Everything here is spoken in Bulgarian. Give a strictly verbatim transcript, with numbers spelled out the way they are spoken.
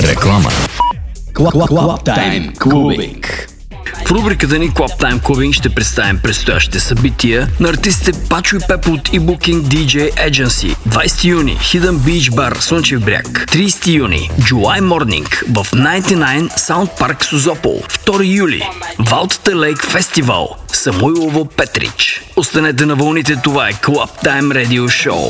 Реклама. Club Time Clubbing. В рубриката ни Club Time Clubbing ще представим предстоящите събития на артистите Пачо и Пепо от eBooking ди джей Agency. двайсети юни Hidden Beach Bar, Слънчев бряг. трийсети юни July Morning в деветдесет и девет Sound Park Созопол. втори юли Валтата Лейк Фестивал, Самуилово, Петрич. Останете на вълните, това е Club Time Radio Show.